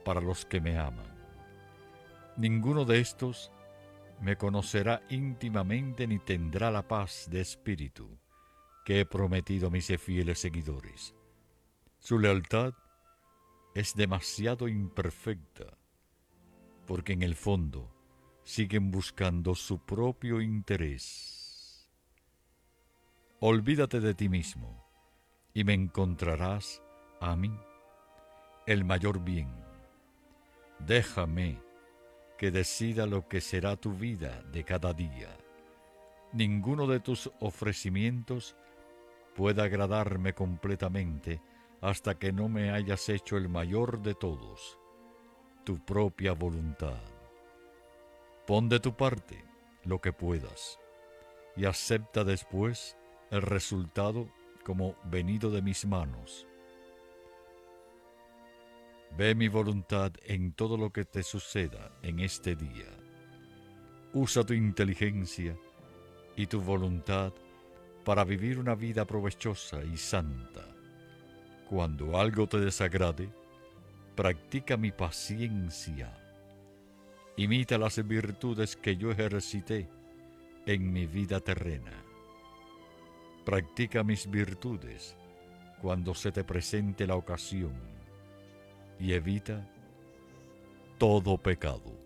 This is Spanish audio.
para los que me aman. Ninguno de estos me conocerá íntimamente ni tendrá la paz de espíritu que he prometido a mis fieles seguidores. Su lealtad es demasiado imperfecta, porque en el fondo siguen buscando su propio interés. Olvídate de ti mismo y me encontrarás a mí el mayor bien. Déjame que decida lo que será tu vida de cada día. Ninguno de tus ofrecimientos puede agradarme completamente hasta que no me hayas hecho el mayor de todos, tu propia voluntad. Pon de tu parte lo que puedas y acepta después el resultado como venido de mis manos. Ve mi voluntad en todo lo que te suceda en este día. Usa tu inteligencia y tu voluntad para vivir una vida provechosa y santa. Cuando algo te desagrade, practica mi paciencia. Imita las virtudes que yo ejercité en mi vida terrena. Practica mis virtudes cuando se te presente la ocasión y evita todo pecado.